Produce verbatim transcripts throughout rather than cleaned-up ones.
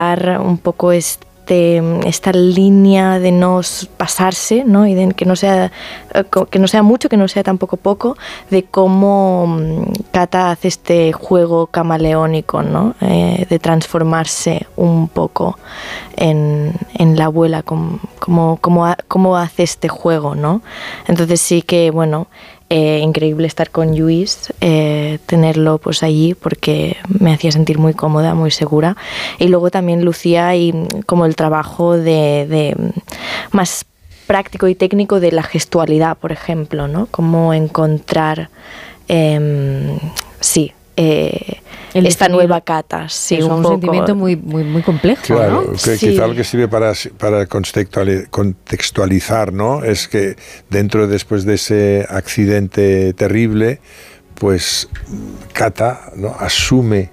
un poco este esta línea de no pasarse, ¿no? Y de que no sea que no sea mucho, que no sea tampoco poco, de cómo Kata hace este juego camaleónico, ¿no? Eh, de transformarse un poco en, en la abuela, como, como, como, como hace este juego, ¿no? Entonces sí que, bueno, Eh, increíble estar con Lluís, eh, tenerlo pues allí porque me hacía sentir muy cómoda, muy segura. Y luego también Lucía y como el trabajo de, de más práctico y técnico de la gestualidad, por ejemplo, ¿no? Cómo encontrar, eh, sí, eh, esta nueva Kata. Sí, es un, un sentimiento muy, muy, muy complejo, claro, ¿no? que Sí. Quizá lo que sirve para, para contextualizar, ¿no? Es que dentro, después de ese accidente terrible, pues Kata, ¿no? asume,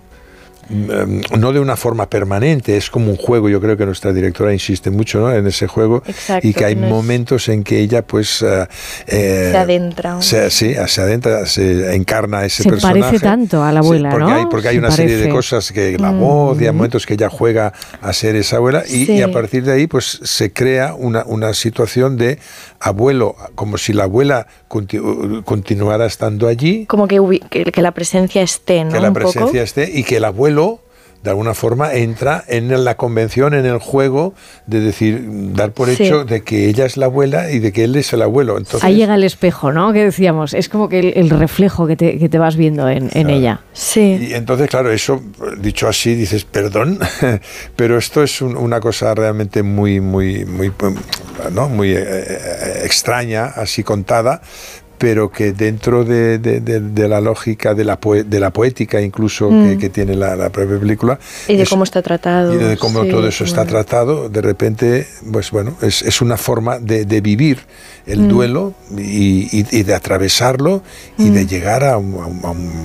no de una forma permanente, es como un juego. Yo creo que nuestra directora insiste mucho, ¿no? en ese juego. Exacto, y que hay no es... momentos en que ella pues uh, eh, se adentra se, sí, se adentra, se encarna ese se personaje. Se parece tanto a la abuela, sí, porque ¿no? Hay, porque hay se una parece. serie de cosas que la mm. voz, y hay momentos que ella juega a ser esa abuela y, sí. y a partir de ahí pues se crea una, una situación de abuelo, como si la abuela continu, continuara estando allí, como que, que, que la presencia esté, ¿no? que la un presencia poco. esté y que el abuelo de alguna forma entra en la convención, en el juego de decir, dar por sí. hecho de que ella es la abuela y de que él es el abuelo. Entonces, ahí llega el espejo, ¿no? Que decíamos, es como que el, el reflejo que te, que te vas viendo en, en claro. ella. Sí. Y entonces, claro, eso, dicho así, dices, perdón, pero esto es un, una cosa realmente muy, muy, muy, ¿no? muy eh, extraña, así contada, pero que dentro de, de, de, de la lógica de la, poe, de la poética incluso mm. que, que tiene la, la propia película. Y de es, cómo está tratado. Y de cómo sí, todo eso está bueno. tratado, de repente, pues bueno, es, es una forma de, de vivir el mm. duelo y, y, y de atravesarlo mm. y de llegar a un, a un, a un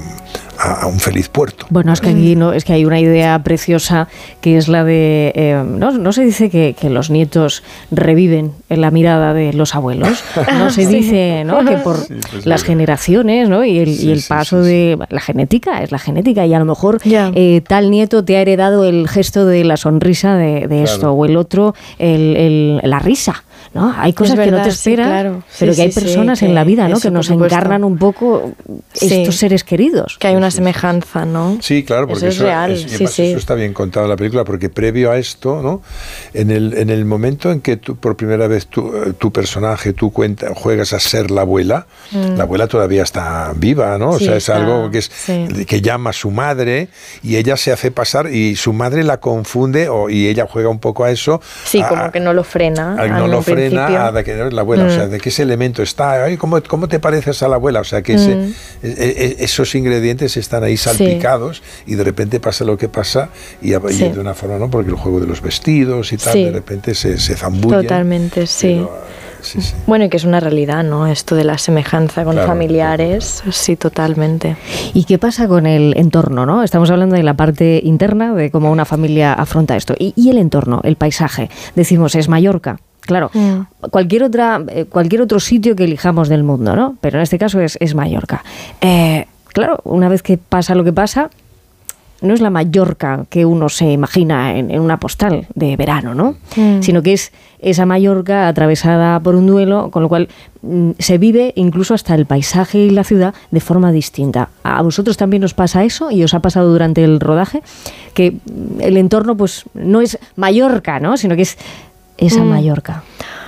a un feliz puerto. Bueno, es que aquí no, es que hay una idea preciosa que es la de eh, no, no se dice que, que los nietos reviven en la mirada de los abuelos, no se sí. dice, ¿no? que por sí, pues las bien. generaciones, ¿no? y el, sí, y el paso sí, sí, de la genética es la genética y a lo mejor yeah. eh, tal nieto te ha heredado el gesto de la sonrisa de, de claro. esto o el otro el, el, la risa. ¿No? Hay cosas verdad, que no te esperas, sí, claro. sí, pero que hay sí, personas sí, en la vida, ¿no? que nos encarnan un poco sí. estos seres queridos. Que hay una semejanza, ¿no? Sí, claro, porque eso es eso, real. Es, sí, eso sí. está bien contado en la película, porque previo a esto, ¿no? en, el, en el momento en que tú, por primera vez tu, tu personaje, tú cuenta, juegas a ser la abuela, mm. la abuela todavía está viva, ¿no? Sí, o sea, es está, algo que, es, sí. que llama a su madre y ella se hace pasar y su madre la confunde o, y ella juega un poco a eso. Sí, a, como que no lo frena. A, no lo frena, a de que la abuela, mm. o sea, de que ese elemento está, ay, ¿cómo, ¿cómo te pareces a la abuela? O sea, que ese, mm. e, e, esos ingredientes están ahí salpicados sí. y de repente pasa lo que pasa y, y sí. de una forma, ¿no? Porque el juego de los vestidos y tal, sí. de repente se, se zambullen. Totalmente, sí. Pero, sí, sí. Bueno, y que es una realidad, ¿no? Esto de la semejanza con claro, familiares, claro. sí, totalmente. ¿Y qué pasa con el entorno, no? Estamos hablando de la parte interna, de cómo una familia afronta esto. Y, y el entorno, el paisaje. Decimos, es Mallorca. Claro, mm. cualquier otra, cualquier otro sitio que elijamos del mundo, ¿no? Pero en este caso es, es Mallorca. Eh, claro, una vez que pasa lo que pasa, no es la Mallorca que uno se imagina en, en una postal de verano, ¿no? Mm. Sino que es esa Mallorca atravesada por un duelo, con lo cual mm, se vive incluso hasta el paisaje y la ciudad de forma distinta. ¿A vosotros también os pasa eso y os ha pasado durante el rodaje? Que el entorno pues no es Mallorca, ¿no? Sino que es esa mm. Mallorca.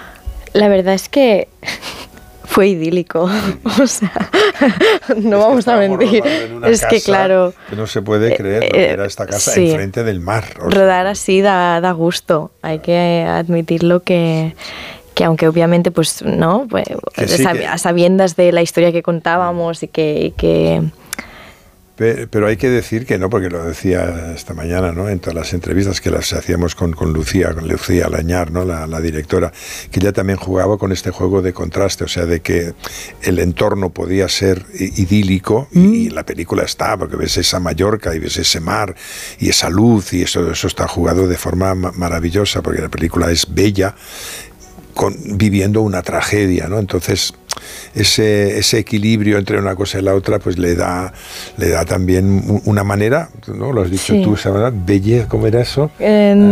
La verdad es que fue idílico, o sea, no es vamos a mentir, es que claro... Que no se puede creer, eh, que era esta casa sí. enfrente del mar. Rodar sea. así da, da gusto, hay que admitirlo que... que aunque obviamente pues no, pues, sí, sab- que... a sabiendas de la historia que contábamos y que... Y que Pero hay que decir que no, porque lo decía esta mañana, ¿no? En todas las entrevistas que las hacíamos con, con Lucía, con Lucía Lañar, ¿no? La, la directora, que ella también jugaba con este juego de contraste, o sea, de que el entorno podía ser idílico mm. y, y la película está, porque ves esa Mallorca y ves ese mar y esa luz y eso, eso está jugado de forma ma- maravillosa, porque la película es bella, con, viviendo una tragedia, ¿no? Entonces ese, ese equilibrio entre una cosa y la otra pues le da le da también una manera, ¿no? Lo has dicho sí. tú, esa manera, belleza, ¿cómo era eso? Eh,